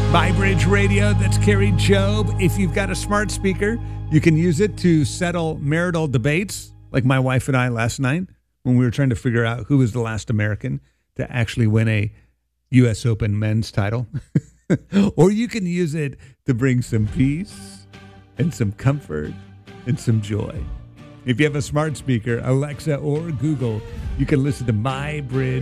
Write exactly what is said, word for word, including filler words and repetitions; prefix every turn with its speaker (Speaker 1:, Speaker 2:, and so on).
Speaker 1: MyBridge Radio, that's Carrie Job. If you've got a smart speaker, you can use it to settle marital debates, like my wife and I last night when we were trying to figure out who was the last American to actually win a U S Open men's title. Or you can use it to bring some peace and some comfort and some joy. If you have a smart speaker, Alexa or Google, you can listen to MyBridge